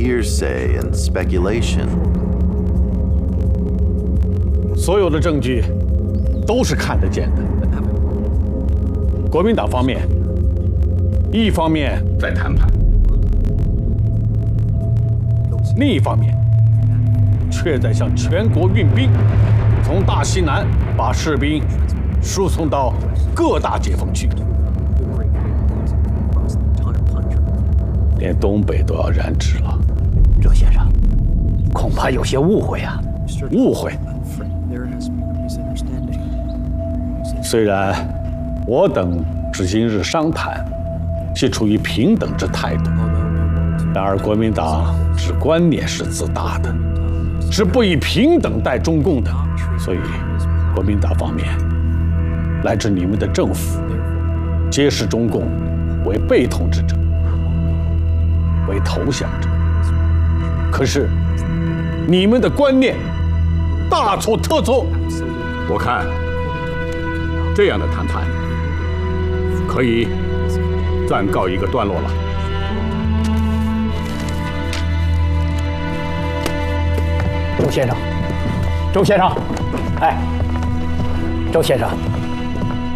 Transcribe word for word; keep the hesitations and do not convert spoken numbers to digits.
hearsay and speculation. 所有的证据都是看得见的。国民党方面，一方面在谈判，另一方面却在向全国运兵，从大西南把士兵输送到各大解放区，连东北都要染指了。 周先生，恐怕有些误会啊！ 误会。虽然我等至今日商谈，系处于平等之态度，然而国民党之观念是自大的，是不以平等待中共的，所以国民党方面乃至你们的政府，皆视中共为被统治者，为投降者。可是你们的观念大错特错。我看这样的谈判可以暂告一个段落了。 周先生，周先生，哎，周先生。